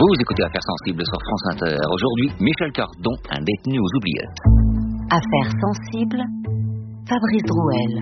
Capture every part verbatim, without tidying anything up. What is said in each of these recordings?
Vous écoutez Affaires sensibles sur France Inter. Aujourd'hui, Michel Cardon, un détenu aux oubliettes. Affaires sensibles, Fabrice Drouel.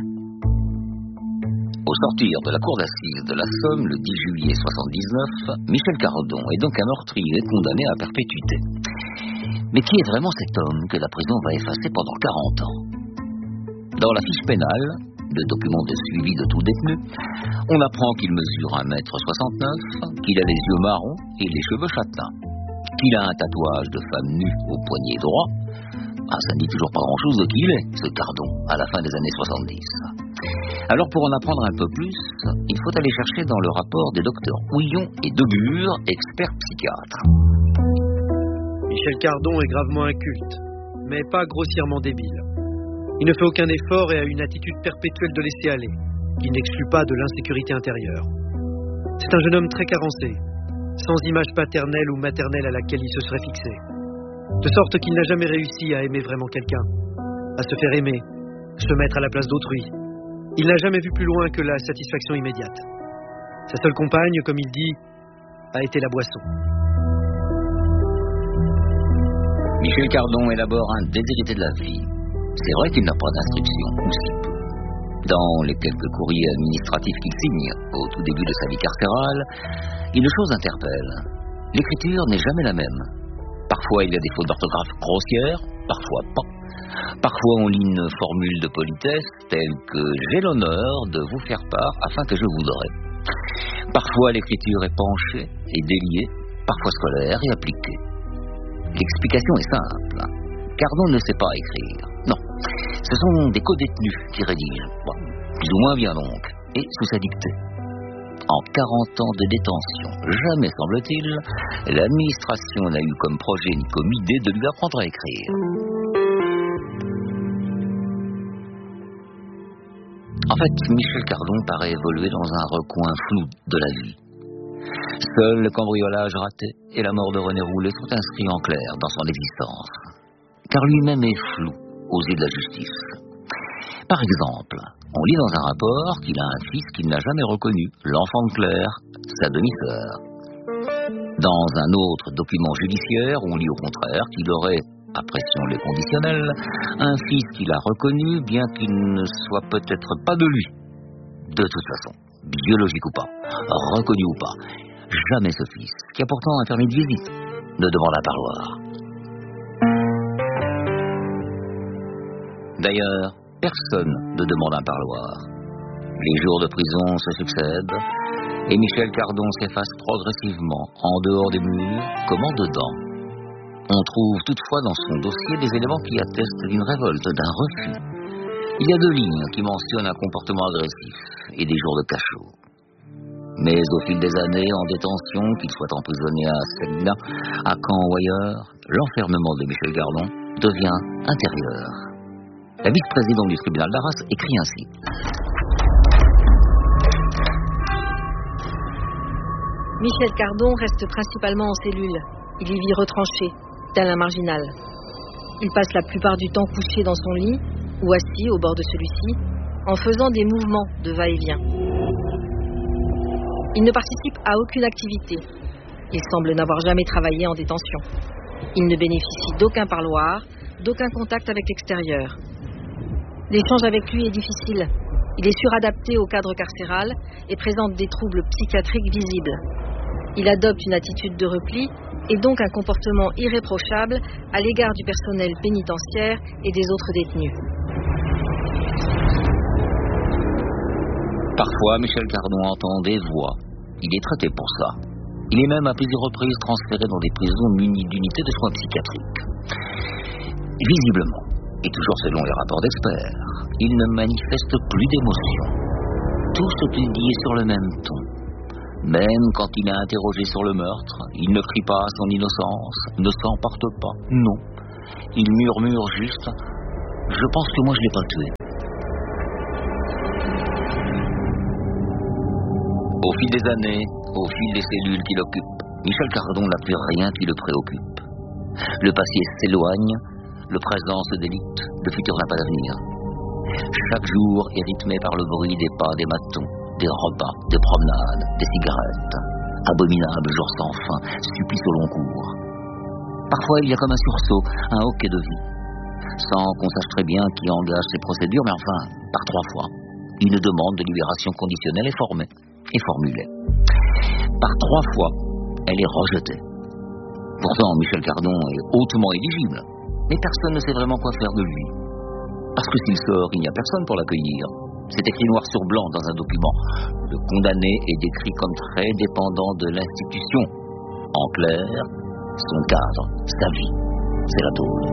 Au sortir de la cour d'assises de la Somme le dix juillet soixante-dix-neuf, Michel Cardon est donc un meurtrier condamné à perpétuité. Mais qui est vraiment cet homme que la prison va effacer pendant quarante ans? Dans la fiche pénale, le document de suivi de tout détenu, on apprend qu'il mesure un mètre soixante-neuf, qu'il a les yeux marrons et les cheveux châtains, qu'il a un tatouage de femme nue au poignet droit. Ah, ça ne dit toujours pas grand-chose de qui il est, ce Cardon, à la fin des années soixante-dix. Alors pour en apprendre un peu plus, il faut aller chercher dans le rapport des docteurs Houillon et Debure, experts psychiatres. Michel Cardon est gravement inculte, mais pas grossièrement débile. Il ne fait aucun effort et a une attitude perpétuelle de laisser aller, qui n'exclut pas de l'insécurité intérieure. C'est un jeune homme très carencé, sans image paternelle ou maternelle à laquelle il se serait fixé. De sorte qu'il n'a jamais réussi à aimer vraiment quelqu'un, à se faire aimer, se mettre à la place d'autrui. Il n'a jamais vu plus loin que la satisfaction immédiate. Sa seule compagne, comme il dit, a été la boisson. Michel Cardon est d'abord un déshérité de la vie. C'est vrai qu'il n'a pas d'instruction, ou si peu. Dans les quelques courriers administratifs qu'il signe au tout début de sa vie carcérale, une chose interpelle. L'écriture n'est jamais la même. Parfois il y a des fautes d'orthographe grossières, parfois pas. Parfois on lit une formule de politesse telle que « j'ai l'honneur de vous faire part afin que je voudrais ». Parfois l'écriture est penchée et déliée, parfois scolaire et appliquée. L'explication est simple. Cardon ne sait pas écrire. Non, ce sont des co-détenus qui rédigent. Bon, plus ou moins bien donc, et sous sa dictée. En quarante ans de détention, jamais semble-t-il, l'administration n'a eu comme projet ni comme idée de lui apprendre à écrire. En fait, Michel Cardon paraît évoluer dans un recoin flou de la vie. Seul le cambriolage raté et la mort de René Roulet sont inscrits en clair dans son existence. Car lui-même est flou aux yeux de la justice. Par exemple, on lit dans un rapport qu'il a un fils qu'il n'a jamais reconnu, l'enfant de Claire, sa demi-sœur. Dans un autre document judiciaire, on lit au contraire qu'il aurait, à pression les conditionnels, un fils qu'il a reconnu, bien qu'il ne soit peut-être pas de lui. De toute façon, biologique ou pas, reconnu ou pas, jamais ce fils, qui a pourtant un permis de visite, ne demande un parloir. D'ailleurs, personne ne demande un parloir. Les jours de prison se succèdent, et Michel Cardon s'efface progressivement, en dehors des murs, comme en dedans. On trouve toutefois dans son dossier des éléments qui attestent d'une révolte, d'un refus. Il y a deux lignes qui mentionnent un comportement agressif et des jours de cachot. Mais au fil des années, en détention, qu'il soit emprisonné à Salina, à Caen ou ailleurs, l'enfermement de Michel Cardon devient intérieur. La vice-présidente du tribunal d'Arras écrit ainsi. Michel Cardon reste principalement en cellule. Il y vit retranché, tel un marginal. Il passe la plupart du temps couché dans son lit ou assis au bord de celui-ci, en faisant des mouvements de va-et-vient. Il ne participe à aucune activité. Il semble n'avoir jamais travaillé en détention. Il ne bénéficie d'aucun parloir, d'aucun contact avec l'extérieur. L'échange avec lui est difficile. Il est suradapté au cadre carcéral et présente des troubles psychiatriques visibles. Il adopte une attitude de repli et donc un comportement irréprochable à l'égard du personnel pénitentiaire et des autres détenus. Parfois, Michel Cardon entend des voix. Il est traité pour ça. Il est même à plusieurs reprises transféré dans des prisons munies d'unités de soins psychiatriques. Visiblement, et toujours selon les rapports d'experts, il ne manifeste plus d'émotion. Tout ce qu'il dit est sur le même ton. Même quand il est interrogé sur le meurtre, il ne crie pas à son innocence, ne s'emporte pas, non. Il murmure juste « Je pense que moi je ne l'ai pas tué ». Au fil des années, au fil des cellules qu'il occupe, Michel Cardon n'a plus rien qui le préoccupe. Le passé s'éloigne, le présent se délite, le futur n'a pas d'avenir. Chaque jour est rythmé par le bruit des pas des matons, des repas, des promenades, des cigarettes. Abominable jour sans fin, supplice au long cours. Parfois, il y a comme un sursaut, un hoquet de vie. Sans qu'on sache très bien qui engage ces procédures, mais enfin, par trois fois, une demande de libération conditionnelle est formée et formulée. Par trois fois, elle est rejetée. Pourtant, Michel Cardon est hautement éligible, mais personne ne sait vraiment quoi faire de lui. Parce que s'il sort, il n'y a personne pour l'accueillir. C'est écrit noir sur blanc dans un document. Le condamné est décrit comme très dépendant de l'institution. En clair, son cadre, sa vie, c'est la tôle.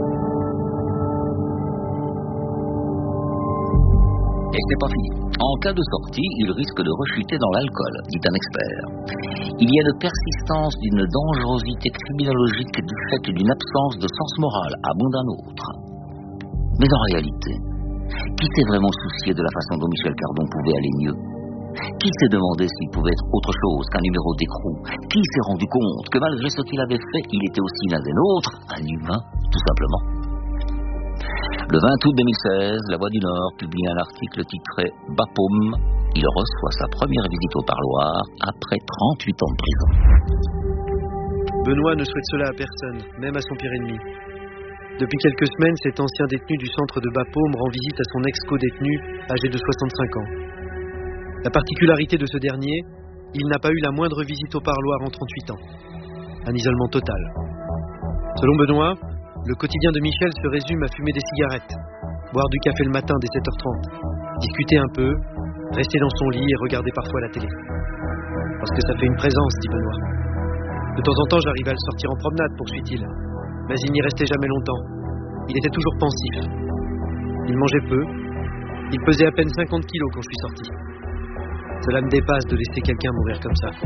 Et c'est pas fini. En cas de sortie, il risque de rechuter dans l'alcool, dit un expert. Il y a une persistance d'une dangerosité criminologique du fait d'une absence de sens moral à bon d'un autre. Mais en réalité, qui s'est vraiment soucié de la façon dont Michel Cardon pouvait aller mieux? Qui s'est demandé s'il pouvait être autre chose qu'un numéro d'écrou? Qui s'est rendu compte que malgré ce qu'il avait fait, il était aussi l'un des nôtres, un humain, tout simplement? Le vingt août deux mille seize, La Voix du Nord publie un article titré « Bapaume, il reçoit sa première visite au parloir après trente-huit ans de prison ». Benoît ne souhaite cela à personne, même à son pire ennemi. Depuis quelques semaines, cet ancien détenu du centre de Bapaume rend visite à son ex-co-détenu, âgé de soixante-cinq ans. La particularité de ce dernier, il n'a pas eu la moindre visite au parloir en trente-huit ans. Un isolement total. Selon Benoît, le quotidien de Michel se résume à fumer des cigarettes, boire du café le matin dès sept heures trente, discuter un peu, rester dans son lit et regarder parfois la télé. Parce que ça fait une présence, dit Benoît. De temps en temps, j'arrivais à le sortir en promenade, poursuit-il. Mais il n'y restait jamais longtemps. Il était toujours pensif. Il mangeait peu. Il pesait à peine cinquante kilos quand je suis sorti. Cela me dépasse de laisser quelqu'un mourir comme ça.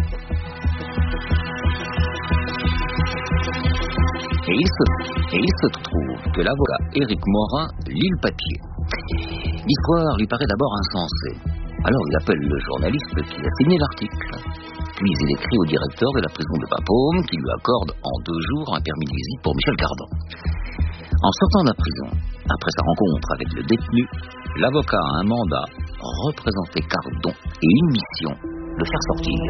Et il se, et il se trouve que l'avocat Éric Morin lit le papier. L'histoire lui paraît d'abord insensée. Alors il appelle le journaliste qui a signé l'article. Puis il écrit au directeur de la prison de Bapaume qui lui accorde en deux jours un permis de visite pour Michel Cardon. En sortant de la prison, après sa rencontre avec le détenu, l'avocat a un mandat, représenter Cardon et une mission, le faire sortir.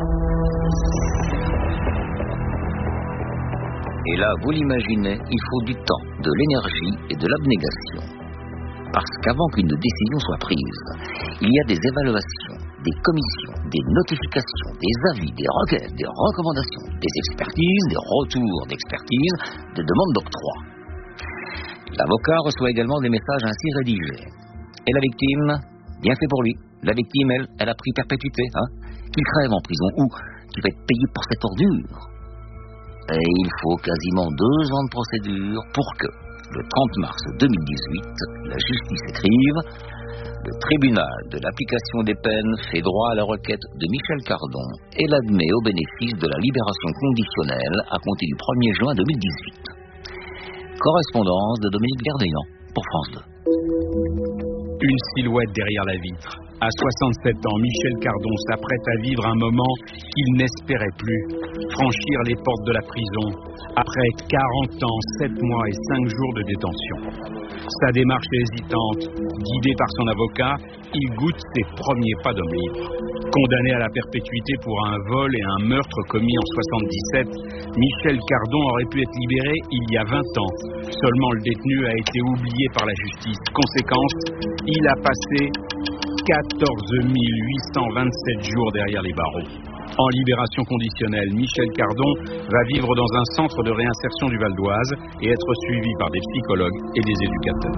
Et là, vous l'imaginez, il faut du temps, de l'énergie et de l'abnégation. Parce qu'avant qu'une décision soit prise, il y a des évaluations, des commissions, des notifications, des avis, des requêtes, des recommandations, des expertises, des retours d'expertise, des demandes d'octroi. L'avocat reçoit également des messages ainsi rédigés. Et la victime, bien fait pour lui. La victime, elle, elle a pris perpétuité, hein, qu'il crève en prison ou qu'il va être payé pour cette ordure. Et il faut quasiment deux ans de procédure pour que, le trente mars deux mille dix-huit, la justice écrive « Le tribunal de l'application des peines fait droit à la requête de Michel Cardon et l'admet au bénéfice de la libération conditionnelle à compter du premier juin deux mille dix-huit. » Correspondance de Dominique Verdeillan pour France deux. Une silhouette derrière la vitre. À soixante-sept ans, Michel Cardon s'apprête à vivre un moment qu'il n'espérait plus. Franchir les portes de la prison, après quarante ans, sept mois et cinq jours de détention. Sa démarche est hésitante. Guidé par son avocat, il goûte ses premiers pas d'homme libre. Condamné à la perpétuité pour un vol et un meurtre commis en soixante-dix-sept, Michel Cardon aurait pu être libéré il y a vingt ans. Seulement le détenu a été oublié par la justice. Conséquence, il a passé quatorze mille huit cent vingt-sept jours derrière les barreaux. En libération conditionnelle, Michel Cardon va vivre dans un centre de réinsertion du Val d'Oise et être suivi par des psychologues et des éducateurs.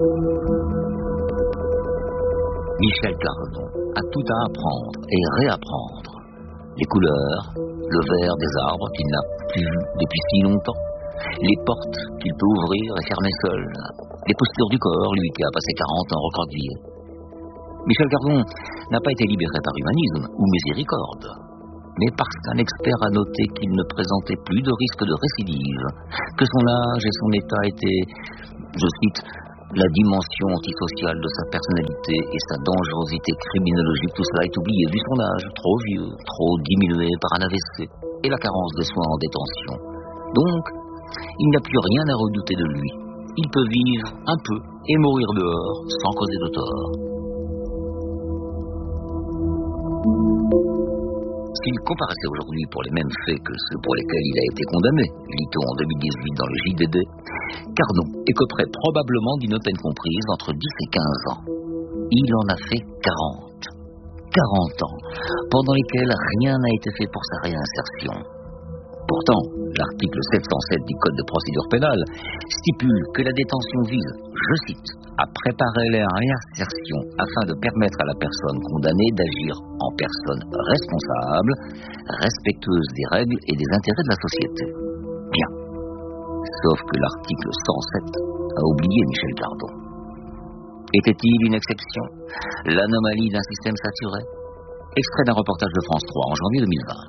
Michel Cardon a tout à apprendre et réapprendre. Les couleurs, le vert des arbres qu'il n'a plus vu depuis si longtemps, les portes qu'il peut ouvrir et fermer seul, les postures du corps, lui qui a passé quarante ans recroquevillé. Michel Cardon n'a pas été libéré par humanisme ou miséricorde, mais parce qu'un expert a noté qu'il ne présentait plus de risque de récidive, que son âge et son état étaient, je cite, la dimension antisociale de sa personnalité et sa dangerosité criminologique, tout cela est oublié vu son âge, trop vieux, trop diminué par un A V C et la carence de soins en détention. Donc, il n'y a plus rien à redouter de lui. Il peut vivre un peu et mourir dehors sans causer de tort. S'il comparaissait aujourd'hui pour les mêmes faits que ceux pour lesquels il a été condamné, lit-on en deux mille dix-huit dans le J D D, Cardon écoperait probablement d'une peine comprise entre dix et quinze ans. Il en a fait quarante. quarante ans, pendant lesquels rien n'a été fait pour sa réinsertion. Pourtant, l'article sept cent sept du Code de procédure pénale stipule que la détention vise, je cite, à préparer la réinsertion afin de permettre à la personne condamnée d'agir en personne responsable, respectueuse des règles et des intérêts de la société. Bien. Sauf que l'article cent sept a oublié Michel Cardon. Était-il une exception? L'anomalie d'un système saturé? Extrait d'un reportage de France trois en janvier deux mille vingt.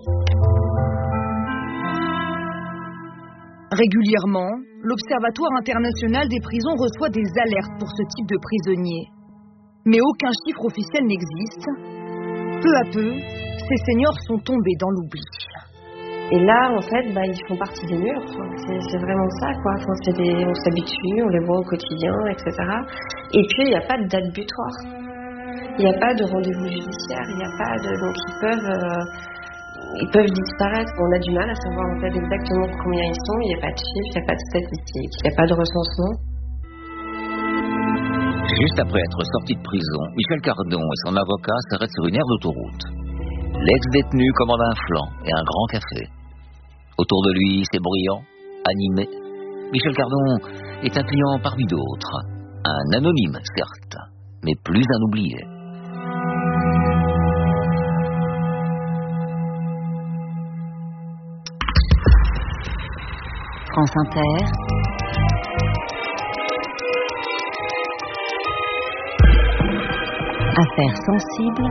Régulièrement, l'Observatoire international des prisons reçoit des alertes pour ce type de prisonniers. Mais aucun chiffre officiel n'existe. Peu à peu, ces seniors sont tombés dans l'oubli. Et là, en fait, bah, ils font partie des murs. C'est, c'est vraiment ça, quoi. Enfin, c'est des, on s'habitue, on les voit au quotidien, et cetera. Et puis, il n'y a pas de date butoir. Il n'y a pas de rendez-vous judiciaire. Il n'y a pas de... Donc, ils peuvent... Euh, ils peuvent disparaître. On a du mal à savoir, en fait, exactement combien ils sont. Il n'y a pas de chiffres, il n'y a pas de statistiques, il n'y a pas de recensement. Juste après être sorti de prison, Michel Cardon et son avocat s'arrêtent sur une aire d'autoroute. L'ex-détenu commande un flan et un grand café. Autour de lui, c'est bruyant, animé. Michel Cardon est un client parmi d'autres. Un anonyme, certes, mais plus un oublié. France Inter. Affaires sensibles.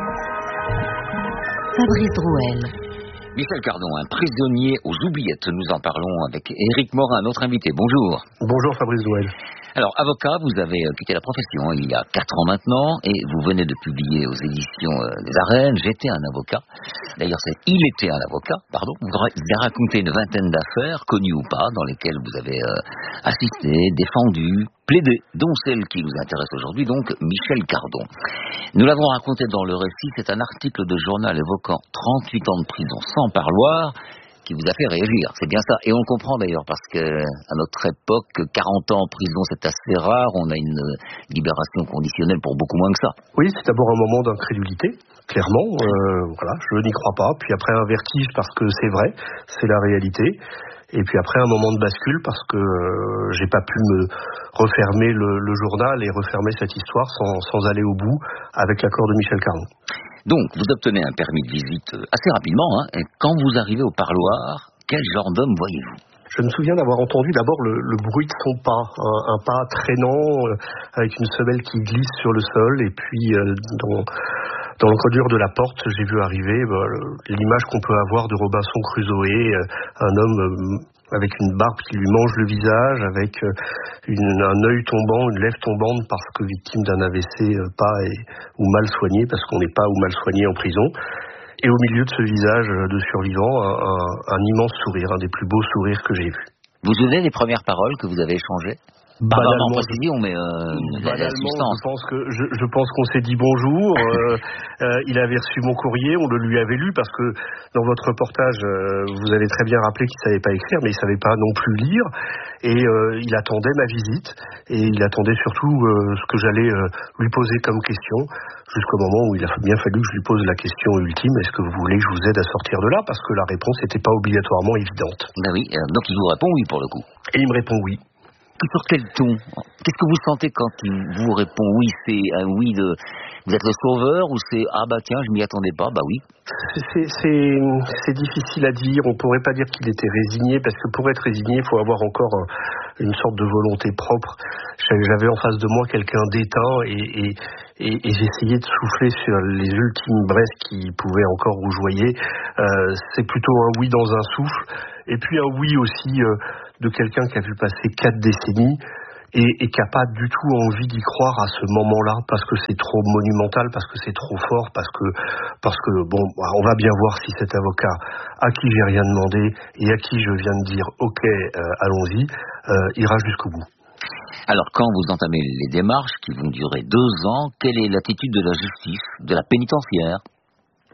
Fabrice Drouel. Michel Cardon, un prisonnier aux oubliettes. Nous en parlons avec Éric Morin, notre invité. Bonjour. Bonjour Fabrice Drouel. Alors, avocat, vous avez quitté la profession il y a quatre ans maintenant et vous venez de publier aux éditions des Arènes « J'étais un avocat ». D'ailleurs, c'est « Il était un avocat », pardon. Vous avez raconté une vingtaine d'affaires, connues ou pas, dans lesquelles vous avez euh, assisté, défendu, plaidé, dont celle qui nous intéresse aujourd'hui, donc Michel Cardon. Nous l'avons raconté dans le récit, c'est un article de journal évoquant trente-huit ans de prison sans parloir, qui vous a fait réagir, c'est bien ça. Et on le comprend d'ailleurs, parce que à notre époque, quarante ans en prison, c'est assez rare. On a une libération conditionnelle pour beaucoup moins que ça. Oui, c'est d'abord un moment d'incrédulité, clairement. Euh, voilà, je n'y crois pas. Puis après un vertige, parce que c'est vrai, c'est la réalité. Et puis après un moment de bascule, parce que euh, j'ai pas pu me refermer le, le journal et refermer cette histoire sans, sans aller au bout, avec l'accord de Michel Cardon. Donc, vous obtenez un permis de visite assez rapidement, hein, et quand vous arrivez au parloir, quel genre d'homme voyez-vous? Je me souviens d'avoir entendu d'abord le, le bruit de son pas, un, un pas traînant, euh, avec une semelle qui glisse sur le sol, et puis euh, dans, dans l'encadrure de la porte, j'ai vu arriver bah, le, l'image qu'on peut avoir de Robinson Crusoe, euh, un homme euh, avec une barbe qui lui mange le visage, avec euh, une, un œil tombant, une lèvre tombante, parce que victime d'un A V C, euh, pas et, ou mal soigné, parce qu'on n'est pas ou mal soigné en prison. Et au milieu de ce visage de survivant, un, un, un immense sourire, un des plus beaux sourires que j'ai vus. Vous vous souvenez des premières paroles que vous avez échangées? Pas vraiment en précision, mais euh, banalement, je pense que je, je pense qu'on s'est dit bonjour. euh, euh, il avait reçu mon courrier, on le lui avait lu, parce que dans votre reportage, euh, vous avez très bien rappelé qu'il savait pas écrire, mais il savait pas non plus lire, et euh, il attendait ma visite, et il attendait surtout euh, ce que j'allais euh, lui poser comme question, jusqu'au moment où il a bien fallu que je lui pose la question ultime: est-ce que vous voulez que je vous aide à sortir de là? Parce que la réponse n'était pas obligatoirement évidente. Ben oui, euh, donc il vous répond oui pour le coup. Et il me répond oui. Sur quel ton? Qu'est-ce que vous sentez quand il vous répond oui? C'est un oui de vous êtes le sauveur, ou c'est ah bah tiens, je m'y attendais pas, bah oui? C'est, c'est, c'est difficile à dire. On pourrait pas dire qu'il était résigné, parce que pour être résigné, il faut avoir encore un, une sorte de volonté propre. J'avais en face de moi quelqu'un d'éteint, et, et, et, et j'essayais de souffler sur les ultimes braises qui pouvaient encore rougeoyer. Euh, c'est plutôt un oui dans un souffle, et puis un oui aussi euh, de quelqu'un qui a vu passer quatre décennies et, et qui n'a pas du tout envie d'y croire à ce moment-là, parce que c'est trop monumental, parce que c'est trop fort, parce que, parce que bon, on va bien voir si cet avocat à qui j'ai rien demandé et à qui je viens de dire ok, euh, allons-y, euh, ira jusqu'au bout. Alors, quand vous entamez les démarches qui vont durer deux ans, quelle est l'attitude de la justice, de la pénitentiaire?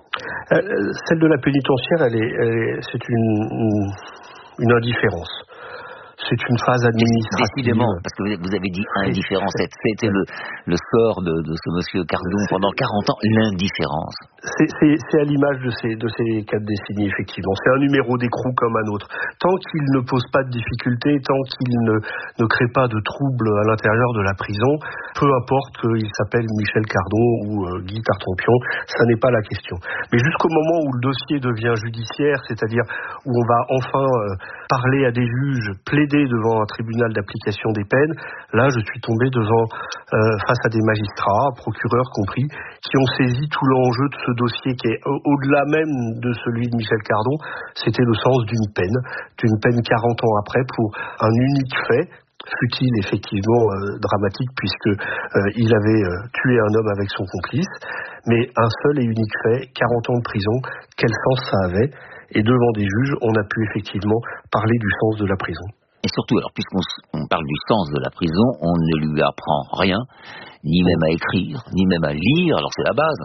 euh, Celle de la pénitentiaire, elle est, elle est, c'est une, une, une indifférence. C'est une phase administrative. Décidément, parce que vous avez dit indifférence. C'était le, le sort de, de ce monsieur Cardon pendant quarante ans, l'indifférence. C'est, c'est, c'est à l'image de ces, de ces quatre décennies, effectivement. C'est un numéro d'écrou comme un autre. Tant qu'il ne pose pas de difficultés, tant qu'il ne, ne crée pas de troubles à l'intérieur de la prison, peu importe qu'il s'appelle Michel Cardon ou euh, Guy Tartampion, ça n'est pas la question. Mais jusqu'au moment où le dossier devient judiciaire, c'est-à-dire où on va enfin euh, parler à des juges, plaider devant un tribunal d'application des peines, là je suis tombé devant euh, face à des magistrats, procureurs compris, qui ont saisi tout l'enjeu de ce dossier qui est au- au-delà même de celui de Michel Cardon. C'était le sens d'une peine, d'une peine quarante ans après pour un unique fait, fut-il effectivement euh, dramatique puisque euh, il avait euh, tué un homme avec son complice, mais un seul et unique fait, quarante ans de prison, quel sens ça avait? Et devant des juges, on a pu effectivement parler du sens de la prison. Et surtout, alors puisqu'on on parle du sens de la prison, on ne lui apprend rien, ni même à écrire, ni même à lire, alors c'est la base.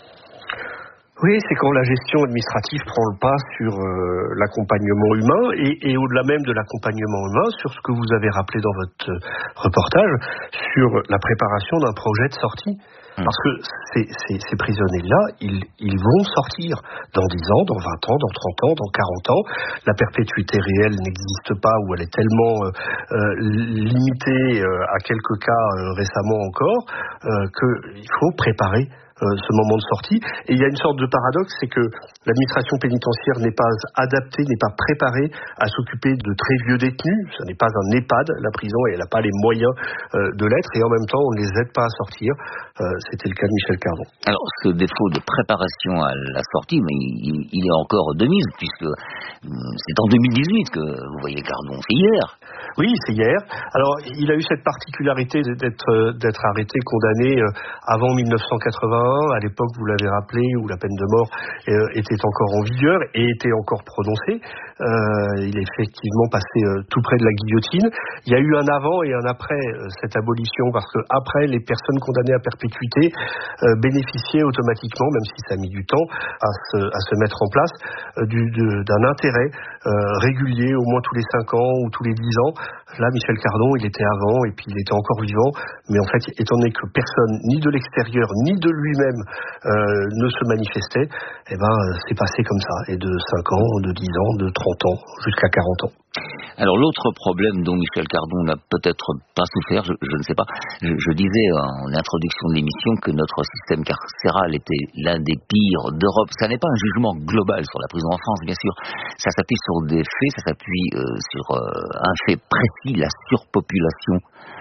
Oui, c'est quand la gestion administrative prend le pas sur euh, l'accompagnement humain et, et au-delà même de l'accompagnement humain, sur ce que vous avez rappelé dans votre euh, reportage, sur la préparation d'un projet de sortie. Parce que ces, ces, ces prisonniers-là, ils, ils vont sortir dans dix ans, dans vingt ans, dans trente ans, dans quarante ans. La perpétuité réelle n'existe pas ou elle est tellement euh, euh, limitée euh, à quelques cas euh, récemment encore euh, qu'il faut préparer euh, ce moment de sortie. Et il y a une sorte de paradoxe, c'est que l'administration pénitentiaire n'est pas adaptée, n'est pas préparée à s'occuper de très vieux détenus. Ce n'est pas un EHPAD, la prison, et elle n'a pas les moyens euh, de l'être. Et en même temps, on ne les aide pas à sortir. Euh, c'était le cas de Michel Cardon. Alors, ce défaut de préparation à la sortie, mais il, il est encore de mise, puisque c'est en deux mille dix-huit que vous voyez Cardon, c'est hier. Oui, c'est hier. Alors, il a eu cette particularité d'être, d'être arrêté, condamné avant mille neuf cent quatre-vingt-un, à l'époque, vous l'avez rappelé, où la peine de mort était encore en vigueur et était encore prononcée. Euh, il est effectivement passé tout près de la guillotine. Il y a eu un avant et un après cette abolition, parce que après, les personnes condamnées à perpétuité euh, bénéficiaient automatiquement, même si ça a mis du temps à se, à se mettre en place, euh, du, de, d'un intérêt euh, régulier, au moins tous les cinq ans ou tous les dix ans. Là, Michel Cardon, il était avant et puis il était encore vivant, mais en fait, étant donné que personne, ni de l'extérieur, ni de lui-même, euh, ne se manifestait, eh ben, c'est passé comme ça, et de cinq ans, de dix ans, de trente ans, jusqu'à quarante ans. Alors l'autre problème dont Michel Cardon n'a peut-être pas souffert, je, je ne sais pas, je, je disais en introduction de l'émission que notre système carcéral était l'un des pires d'Europe. Ça n'est pas un jugement global sur la prison en France, bien sûr. Ça s'appuie sur des faits, ça s'appuie euh, sur euh, un fait précis, la surpopulation,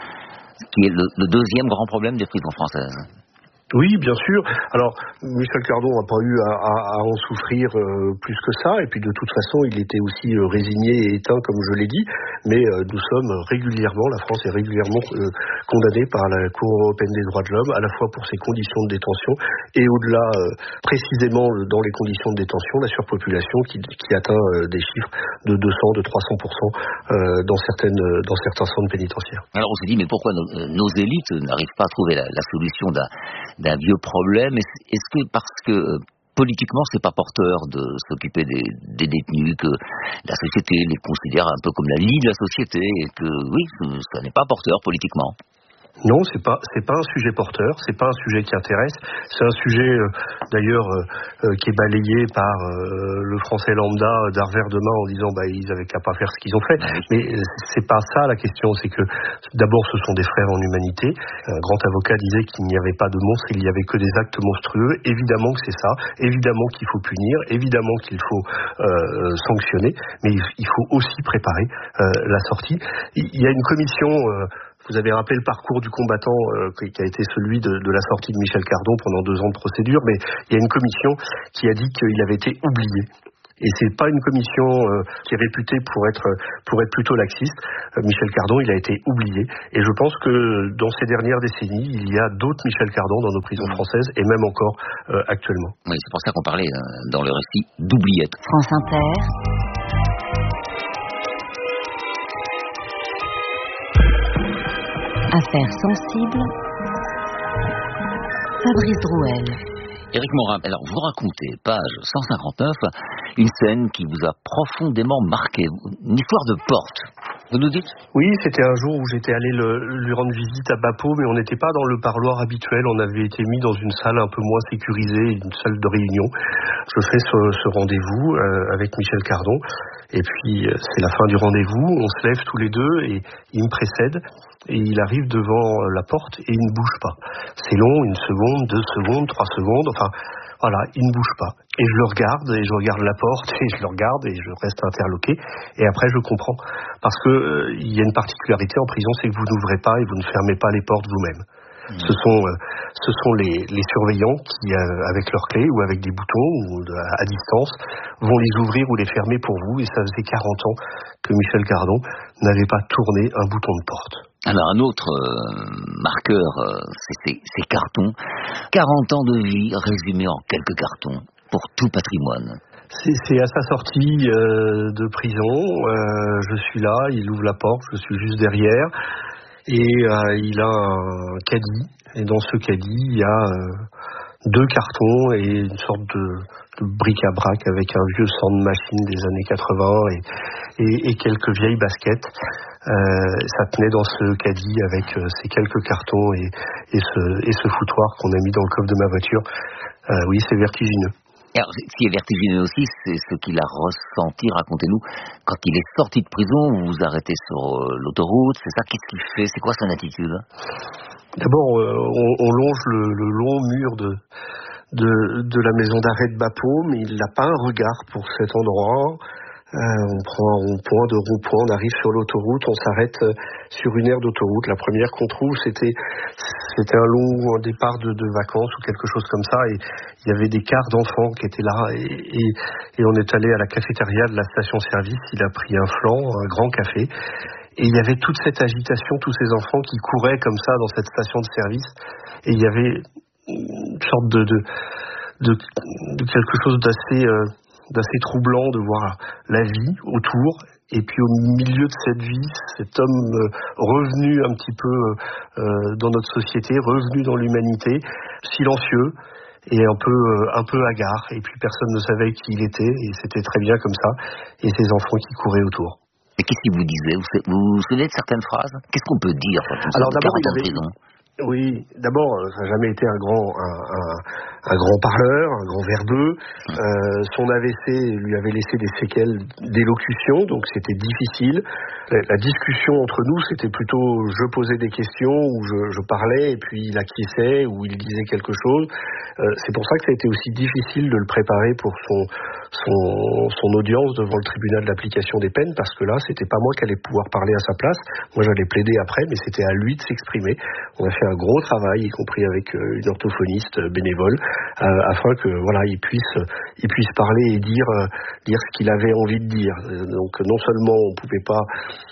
qui est le, le deuxième grand problème des prisons françaises. Oui, bien sûr. Alors, Michel Cardon n'a pas eu à, à, à en souffrir euh, plus que ça, et puis de toute façon, il était aussi euh, résigné et éteint, comme je l'ai dit, mais euh, nous sommes régulièrement, la France est régulièrement euh, condamnée par la Cour européenne des droits de l'homme, à la fois pour ses conditions de détention, et au-delà, euh, précisément dans les conditions de détention, la surpopulation qui, qui atteint euh, des chiffres de deux cents, de trois cents pour cent euh, dans, certaines, dans certains centres pénitentiaires. Alors on se dit, mais pourquoi nos, nos élites n'arrivent pas à trouver la, la solution d'un d'un vieux problème? Est-ce que parce que euh, politiquement c'est pas porteur de s'occuper des, des détenus, que la société les considère un peu comme la lie de la société, et que oui, ça n'est pas porteur politiquement? Non, c'est pas c'est pas un sujet porteur, c'est pas un sujet qui intéresse. C'est un sujet euh, d'ailleurs euh, euh, qui est balayé par euh, le français lambda d'un revers de main en disant bah ils avaient qu'à pas faire ce qu'ils ont fait. Mais euh, c'est pas ça la question, c'est que d'abord ce sont des frères en humanité. Un grand avocat disait qu'il n'y avait pas de monstres, il y avait que des actes monstrueux. Évidemment que c'est ça, évidemment qu'il faut punir, évidemment qu'il faut euh, sanctionner, mais il faut aussi préparer euh, la sortie. Il y a une commission euh, Vous avez rappelé le parcours du combattant euh, qui a été celui de, de la sortie de Michel Cardon pendant deux ans de procédure, mais il y a une commission qui a dit qu'il avait été oublié. Et c'est pas une commission euh, qui est réputée pour être pour être plutôt laxiste. Euh, Michel Cardon, il a été oublié. Et je pense que dans ces dernières décennies, il y a d'autres Michel Cardon dans nos prisons françaises, et même encore euh, actuellement. Oui, c'est pour ça qu'on parlait euh, dans le récit d'oubliettes. France Inter. Affaires sensibles. Fabrice Drouel. Éric Morin, alors vous racontez, page cent cinquante-neuf, une scène qui vous a profondément marqué, une histoire de porte. Vous nous dites ? Oui, c'était un jour où j'étais allé le, lui rendre visite à Bapeau, mais on n'était pas dans le parloir habituel, on avait été mis dans une salle un peu moins sécurisée, une salle de réunion. Je fais ce, ce rendez-vous euh, avec Michel Cardon, et puis euh, c'est la fin du rendez-vous, on se lève tous les deux, et il me précède, et il arrive devant la porte, et il ne bouge pas. C'est long, une seconde, deux secondes, trois secondes, enfin... Voilà, il ne bouge pas. Et je le regarde, et je regarde la porte, et je le regarde, et je reste interloqué. Et après, je comprends. Parce que euh, il y a une particularité en prison, c'est que vous n'ouvrez pas et vous ne fermez pas les portes vous-même. Mmh. Ce sont, euh, ce sont les, les surveillants qui, euh, avec leurs clés ou avec des boutons ou de, à distance, vont les ouvrir ou les fermer pour vous. Et ça faisait quarante ans que Michel Cardon n'avait pas tourné un bouton de porte. Alors un autre euh, marqueur, euh, c'est ces cartons. quarante ans de vie résumés en quelques cartons pour tout patrimoine. C'est à sa sortie euh, de prison, euh, je suis là, il ouvre la porte, je suis juste derrière, et euh, il a un caddie, et dans ce caddie, il y a euh, deux cartons et une sorte de, de bric-à-brac avec un vieux sand-machine des années quatre-vingts et, et, et quelques vieilles baskets. Euh, ça tenait dans ce caddie avec euh, ces quelques cartons et, et, ce, et ce foutoir qu'on a mis dans le coffre de ma voiture. Euh, oui, c'est vertigineux. Alors, ce qui est vertigineux aussi, c'est ce qu'il a ressenti, racontez-nous, quand il est sorti de prison, vous vous arrêtez sur euh, l'autoroute, c'est ça, qu'est-ce qu'il fait, c'est quoi son attitude? D'abord, euh, on, on longe le, le long mur de, de, de la maison d'arrêt de Bapeau, mais il n'a pas un regard pour cet endroit. Euh, on prend un rond-point, deux ronds-points, on arrive sur l'autoroute, on s'arrête euh, sur une aire d'autoroute. La première qu'on trouve, c'était c'était un long un départ de, de vacances ou quelque chose comme ça, et il y avait des quarts d'enfants qui étaient là, et, et, et on est allé à la cafétéria de la station-service, il a pris un flan, un grand café, et il y avait toute cette agitation, tous ces enfants qui couraient comme ça dans cette station de service, et il y avait une sorte de, de, de, de quelque chose d'assez... Euh, d'assez troublant de voir la vie autour, et puis au milieu de cette vie, cet homme euh, revenu un petit peu euh, dans notre société, revenu dans l'humanité, silencieux et un peu euh, un peu hagard, et puis personne ne savait qui il était, et c'était très bien comme ça, et ces enfants qui couraient autour. Et qu'est-ce qu'il vous disait? Vous vous, vous souvenez de certaines phrases? Qu'est-ce qu'on peut dire quand on Alors d'abord, il avait... prison? Oui, d'abord, ça n'a jamais été un grand, un, un, un grand parleur, un grand verbeux. Euh, son A V C lui avait laissé des séquelles d'élocution, donc c'était difficile. La, la discussion entre nous, c'était plutôt je posais des questions, ou je, je parlais, et puis il acquiesçait, ou il disait quelque chose. Euh, c'est pour ça que ça a été aussi difficile de le préparer pour son, son, son audience devant le tribunal d'application des peines, parce que là, c'était pas moi qui allais pouvoir parler à sa place. Moi, j'allais plaider après, mais c'était à lui de s'exprimer. On a fait un gros travail, y compris avec euh, une orthophoniste euh, bénévole, euh, afin que voilà, il puisse, il puisse parler et dire, euh, dire ce qu'il avait envie de dire. Donc, non seulement on pouvait pas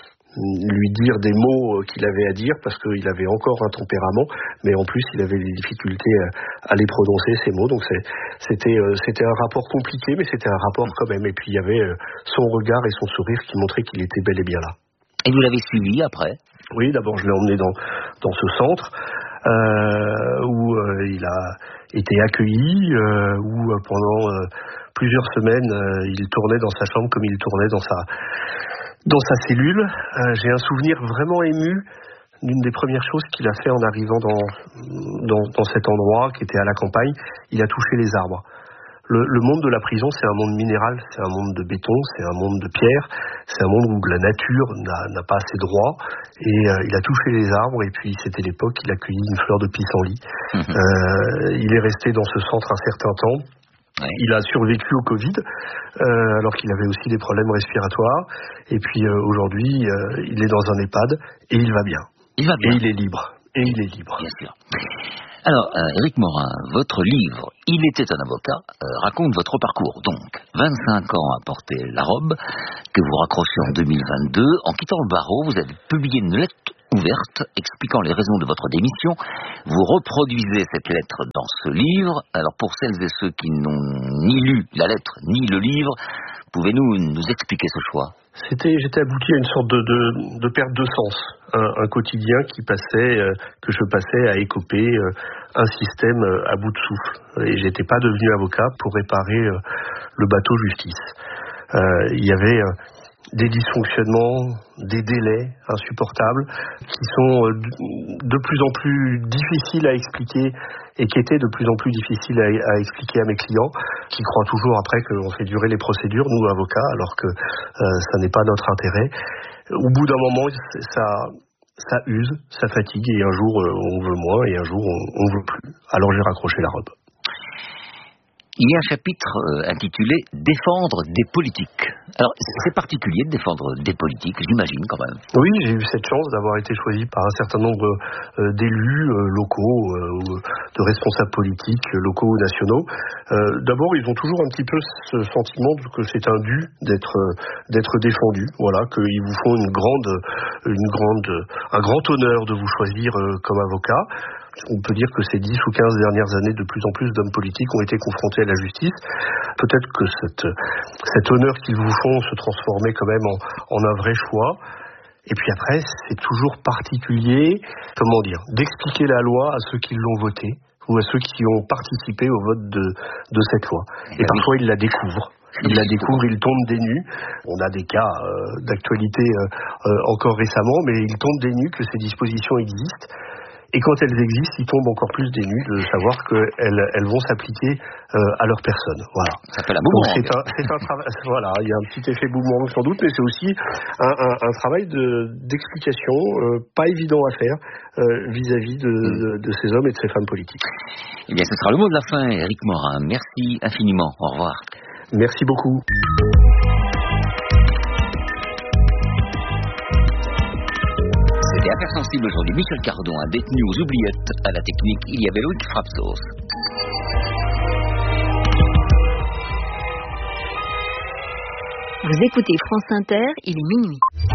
lui dire des mots qu'il avait à dire parce qu'il avait encore un tempérament, mais en plus il avait des difficultés à les prononcer, ces mots. Donc c'est, c'était, c'était un rapport compliqué, mais c'était un rapport quand même. Et puis il y avait son regard et son sourire qui montraient qu'il était bel et bien là. Et vous l'avez suivi après? Oui, d'abord je l'ai emmené dans, dans ce centre euh, où euh, il a été accueilli, euh, où euh, pendant euh, plusieurs semaines euh, il tournait dans sa chambre comme il tournait dans sa Dans sa cellule. Euh, j'ai un souvenir vraiment ému d'une des premières choses qu'il a fait en arrivant dans, dans, dans cet endroit qui était à la campagne. Il a touché les arbres. Le, le monde de la prison, c'est un monde minéral, c'est un monde de béton, c'est un monde de pierre, c'est un monde où la nature n'a, n'a pas assez droit. Et euh, il a touché les arbres, et puis c'était l'époque qu'il accueillit une fleur de pissenlit. Mmh. Euh, il est resté dans ce centre un certain temps. Ouais. Il a survécu au Covid, euh, alors qu'il avait aussi des problèmes respiratoires. Et puis euh, aujourd'hui, euh, il est dans un EHPAD et il va bien. Il va bien. Et il est libre. Et il est libre. Bien sûr. Alors, euh, Éric Morin, votre livre « Il était un avocat euh, » raconte votre parcours. Donc, vingt-cinq ans à porter la robe, que vous raccrochez en deux mille vingt-deux. En quittant le barreau, vous avez publié une lettre ouverte expliquant les raisons de votre démission. Vous reproduisez cette lettre dans ce livre. Alors, pour celles et ceux qui n'ont ni lu la lettre ni le livre, pouvez-vous nous expliquer ce choix? C'était, j'étais abouti à une sorte de, de, de perte de sens. Un, un quotidien qui passait, euh, que je passais à écoper euh, un système à bout de souffle. Et j'étais pas devenu avocat pour réparer le bateau justice. Euh, il y avait des dysfonctionnements, des délais insupportables qui sont de plus en plus difficiles à expliquer et qui étaient de plus en plus difficiles à, à expliquer à mes clients qui croient toujours après qu'on fait durer les procédures, nous avocats, alors que euh, ça n'est pas notre intérêt. Au bout d'un moment, ça, ça use, ça fatigue et un jour on veut moins et un jour on ne veut plus. Alors j'ai raccroché la robe. Il y a un chapitre euh, intitulé « Défendre des politiques ». Alors, c'est particulier de défendre des politiques, j'imagine quand même. Oui, j'ai eu cette chance d'avoir été choisi par un certain nombre euh, d'élus euh, locaux, euh, de responsables politiques euh, locaux ou nationaux. Euh, d'abord, ils ont toujours un petit peu ce sentiment que c'est un dû d'être euh, d'être défendu. Voilà, qu'ils vous font une grande, une grande, un grand honneur de vous choisir euh, comme avocat. On peut dire que ces dix ou quinze dernières années, de plus en plus d'hommes politiques ont été confrontés à la justice. Peut-être que cette, cet honneur qu'ils vous font se transformait quand même en, en un vrai choix. Et puis après, c'est toujours particulier, comment dire, d'expliquer la loi à ceux qui l'ont votée ou à ceux qui ont participé au vote de, de cette loi. Et parfois, ils la découvrent. Ils la découvrent, ils tombent des nues. On a des cas euh, d'actualité euh, euh, encore récemment, mais ils tombent des nues que ces dispositions existent. Et quand elles existent, ils tombent encore plus des nues de savoir qu'elles elles vont s'appliquer euh, à leur personne. Voilà. Ça fait la boomerang. Donc c'est un, c'est un travail. Voilà, il y a un petit effet boomerang sans doute, mais c'est aussi un, un, un travail de, d'explication euh, pas évident à faire euh, vis-à-vis de, de, de ces hommes et de ces femmes politiques. Eh bien, ce sera le mot de la fin, Éric Morin. Merci infiniment. Au revoir. Merci beaucoup. C'était Affaires sensibles aujourd'hui. Michel Cardon, un détenu aux oubliettes. À la technique, il y avait Loïc Frapsos. Vous écoutez France Inter, il est minuit.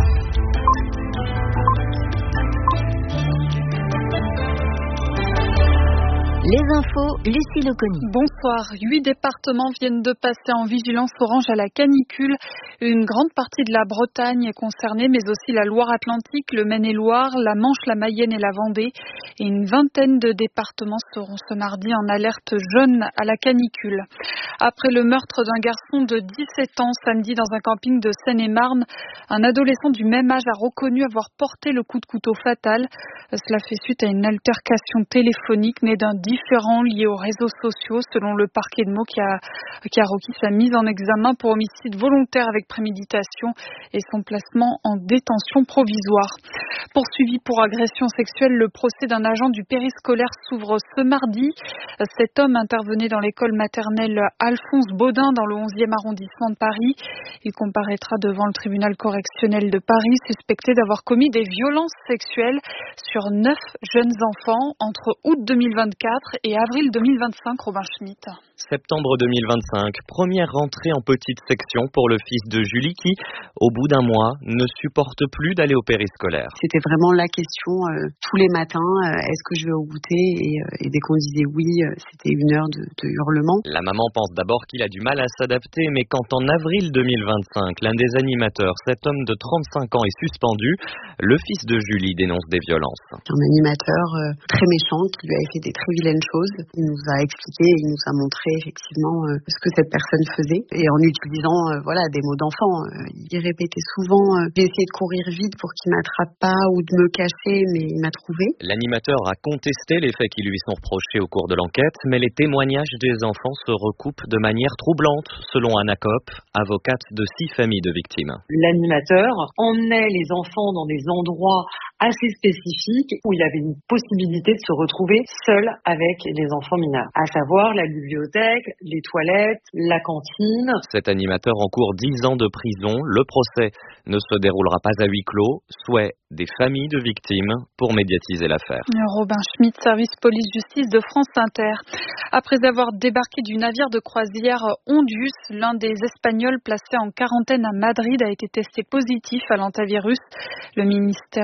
Les infos, Lucie Loconi. Bonsoir. Huit départements viennent de passer en vigilance orange à la canicule. Une grande partie de la Bretagne est concernée, mais aussi la Loire-Atlantique, le Maine-et-Loire, la Manche, la Mayenne et la Vendée. Et une vingtaine de départements seront ce mardi en alerte jaune à la canicule. Après le meurtre d'un garçon de dix-sept ans samedi dans un camping de Seine-et-Marne, un adolescent du même âge a reconnu avoir porté le coup de couteau fatal. Cela fait suite à une altercation téléphonique née d'un différend lié aux réseaux sociaux, selon le parquet de Meaux qui a, qui a requis sa mise en examen pour homicide volontaire avec préméditation et son placement en détention provisoire. Poursuivi pour agression sexuelle, le procès d'un agent du périscolaire s'ouvre ce mardi. Cet homme intervenait dans l'école maternelle Alphonse Baudin dans le onzième arrondissement de Paris. Il comparaîtra devant le tribunal correctionnel de Paris, suspecté d'avoir commis des violences sexuelles sur neuf jeunes enfants entre août deux mille vingt-quatre et avril deux mille vingt-cinq, Robin Schmitt. Septembre deux mille vingt-cinq, première rentrée en petite section pour le fils de Julie qui, au bout d'un mois, ne supporte plus d'aller au périscolaire. C'était vraiment la question euh, tous les matins, euh, est-ce que je vais au goûter et, euh, et dès qu'on disait oui, euh, c'était une heure de, de hurlement. La maman pense d'abord qu'il a du mal à s'adapter, mais quand en avril deux mille vingt-cinq, l'un des animateurs, cet homme de trente-cinq ans, est suspendu, le fils de Julie dénonce des violences. Un animateur euh, très méchant qui lui avait fait des très vilaines choses. Il nous a expliqué, il nous a montré effectivement euh, ce que cette personne faisait et en utilisant euh, voilà des mots d'enfant. Euh, il répétait souvent euh, j'ai essayé de courir vite pour qu'il m'attrape pas ou de me cacher, mais il m'a trouvé. L'animateur a contesté les faits qui lui sont reprochés au cours de l'enquête, mais les témoignages des enfants se recoupent de manière troublante, selon Anna Kopp, avocate de six familles de victimes. L'animateur emmenait les enfants dans des endroits assez spécifiques où il avait une possibilité de se retrouver seul avec les enfants mineurs, à savoir la bibliothèque, les toilettes, la cantine. Cet animateur encourt dix ans de prison. Le procès ne se déroulera pas à huis clos. Souhait des familles de victimes pour médiatiser l'affaire. Robin Schmitt, service police-justice de France Inter. Après avoir débarqué du navire de croisière Ondus, l'un des Espagnols placés en quarantaine à Madrid a été testé positif à l'antivirus. Le ministère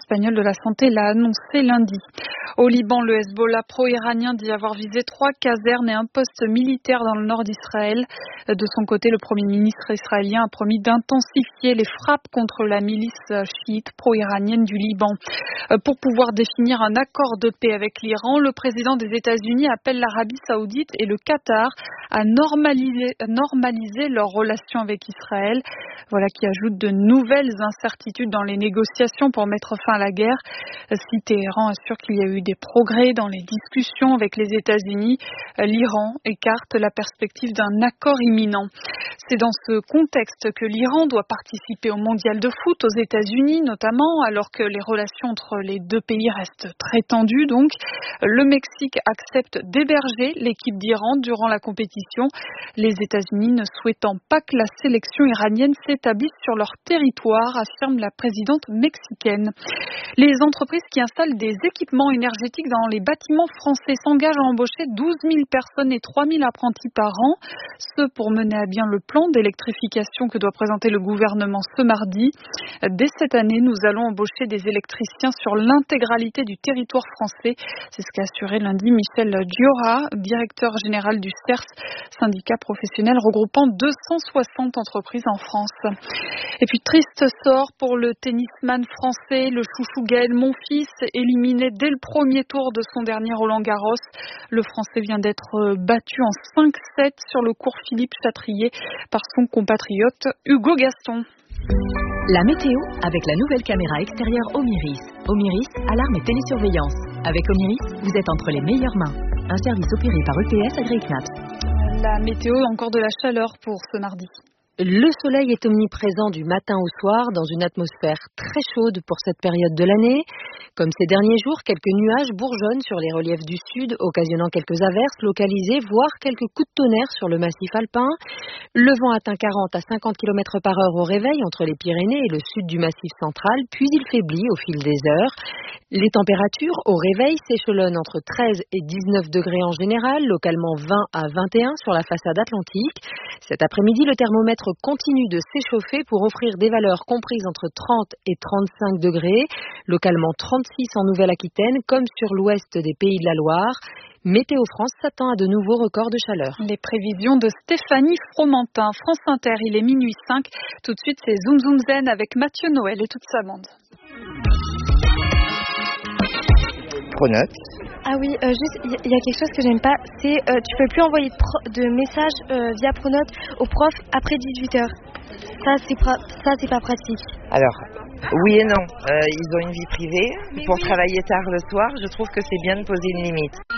espagnol de la santé l'a annoncé lundi. Au Liban, le Hezbollah pro-iranien dit avoir visé trois casernes et un poste militaire dans le nord d'Israël. De son côté, le Premier ministre israélien a promis d'intensifier les frappes contre la milice chiite pro-iranienne du Liban. Pour pouvoir définir un accord de paix avec l'Iran, le président des États-Unis appelle l'Arabie saoudite et le Qatar à normaliser, normaliser leurs relations avec Israël. Voilà qui ajoute de nouvelles incertitudes dans les négociations pour mettre fin à la guerre. Si Téhéran assure qu'il y a eu des progrès dans les discussions avec les États-Unis, l'Iran écarte la perspective d'un accord imminent. C'est dans ce contexte que l'Iran doit participer au mondial de foot aux États-Unis notamment, alors que les relations entre les deux pays restent très tendues. Donc, le Mexique accepte d'héberger l'équipe d'Iran durant la compétition, les États-Unis ne souhaitant pas que la sélection iranienne s'établisse sur leur territoire, affirme la présidente mexicaine. Les entreprises qui installent des équipements énergétiques dans les bâtiments français s'engagent à embaucher douze mille personnes et trois mille apprentis par an, ce pour mener à bien le plan d'électrification que doit présenter le gouvernement ce mardi. Dès cette année, nous allons embaucher des électriciens sur l'intégralité du territoire français. C'est ce qu'a assuré lundi Michel Diora, directeur général du C E R S, syndicat professionnel regroupant deux cent soixante entreprises en France. Et puis, triste sort pour le tennisman français, le chouchou Gaël Monfils, éliminé dès le premier tour de son dernier Roland-Garros. Le Français vient d'être battu en cinq sept sur le court Philippe Chatrier par son compatriote Hugo Gaston. La météo avec la nouvelle caméra extérieure Omiris. Omiris, alarme et télésurveillance. Avec Omiris, vous êtes entre les meilleures mains. Un service opéré par E P S AgriKnaps. La météo, encore de la chaleur pour ce mardi. Le soleil est omniprésent du matin au soir dans une atmosphère très chaude pour cette période de l'année. Comme ces derniers jours, quelques nuages bourgeonnent sur les reliefs du sud, occasionnant quelques averses localisées, voire quelques coups de tonnerre sur le massif alpin. Le vent atteint quarante à cinquante kilomètres par heure au réveil entre les Pyrénées et le sud du massif central, puis il faiblit au fil des heures. Les températures au réveil s'échelonnent entre treize et dix-neuf degrés en général, localement vingt à vingt et un sur la façade atlantique. Cet après-midi, le thermomètre continue de s'échauffer pour offrir des valeurs comprises entre trente et trente-cinq degrés, localement trente-six en Nouvelle-Aquitaine, comme sur l'ouest des Pays de la Loire. Météo France s'attend à de nouveaux records de chaleur. Les prévisions de Stéphanie Fromentin. France Inter, il est minuit cinq. Tout de suite, c'est Zoom Zoom Zen avec Mathieu Noël et toute sa bande. Pronote. Ah oui, euh, juste, il y, y a quelque chose que j'aime pas, c'est euh, tu peux plus envoyer de, pro- de messages euh, via Pronote aux profs après dix-huit heures. Ça, c'est pra- ça, c'est pas pratique. Alors, oui et non. Euh, ils ont une vie privée. Mais Pour oui. travailler tard le soir, je trouve que c'est bien de poser une limite.